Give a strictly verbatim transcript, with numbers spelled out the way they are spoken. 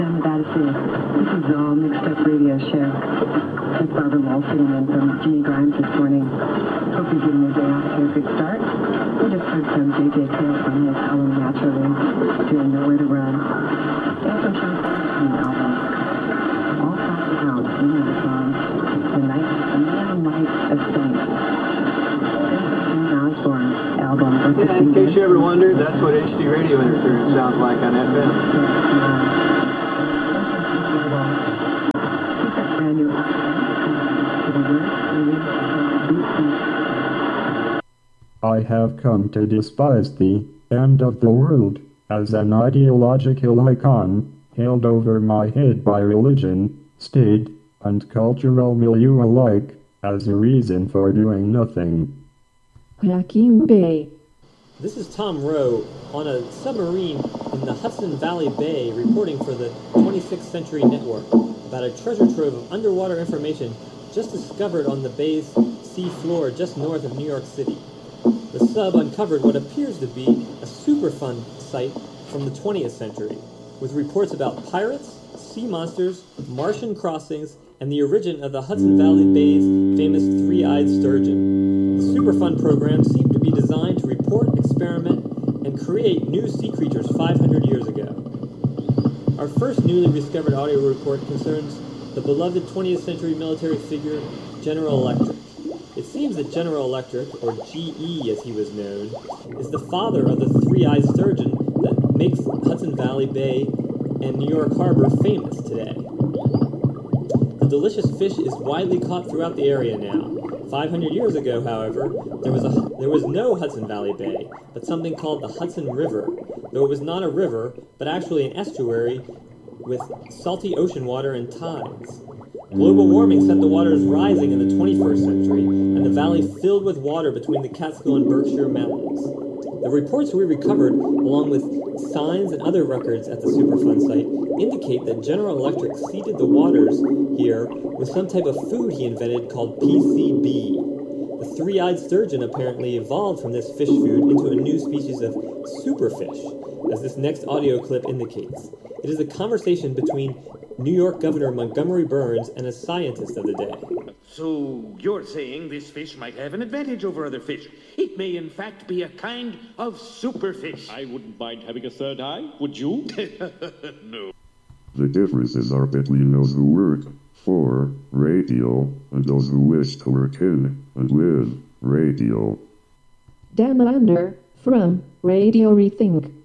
I'm about to say, this is all mixed up radio show. It's Barbara Wall sitting in from Jimmy Grimes this morning. Hope you're giving your day off to a good start. We just heard some J J Cale from his album Naturally, doing Nowhere to Run. And some tracks from the album. All songs count, you know the song. The Night, the Neon Night of Saints. Osborne album. Yeah, in case you ever wondered, that's what H D radio interference sounds like on F M. I have come to despise the end of the world as an ideological icon held over my head by religion, state, and cultural milieu alike as a reason for doing nothing. Hakim Bay. This is Tom Rowe on a submarine in the Hudson Valley Bay reporting for the twenty-sixth Century Network about a treasure trove of underwater information just discovered on the bay's sea floor just north of New York City. The sub uncovered what appears to be a Superfund site from the twentieth century, with reports about pirates, sea monsters, Martian crossings, and the origin of the Hudson Valley Bay's famous three-eyed sturgeon. The Superfund program seemed to be designed to report, experiment, and create new sea creatures five hundred years ago. Our first newly discovered audio report concerns the beloved twentieth century military figure, General Electric. It seems that General Electric, or G E as he was known, is the father of the three-eyed sturgeon that makes Hudson Valley Bay and New York Harbor famous today. The delicious fish is widely caught throughout the area now. five hundred years ago, however, there was, a, there was no Hudson Valley Bay, but something called the Hudson River, though it was not a river, but actually an estuary with salty ocean water and tides. Global warming set the waters rising in the twenty-first century, and the valley filled with water between the Catskill and Berkshire Mountains. The reports we recovered, along with signs and other records at the Superfund site, indicate that General Electric seeded the waters here with some type of food he invented called P C B. The three-eyed sturgeon apparently evolved from this fish food into a new species of superfish, as this next audio clip indicates. It is a conversation between New York Governor Montgomery Burns and a scientist of the day. So you're saying this fish might have an advantage over other fish. It may in fact be a kind of superfish. I wouldn't mind having a third eye, would you? No. The differences are between those who work for radio and those who wish to work in and with radio. Dan Lander from Radio Rethink.